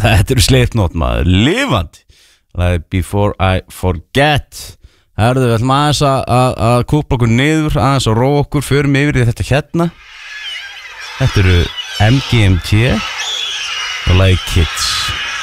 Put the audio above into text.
Þetta Slipknot maður, lifandi like Before I Forget. Herðu, við ætlum aðeins að kúpla okkur niður, aðeins að róa okkur, förum yfir í þetta hérna. Þetta eru MGMT og lagi Kids.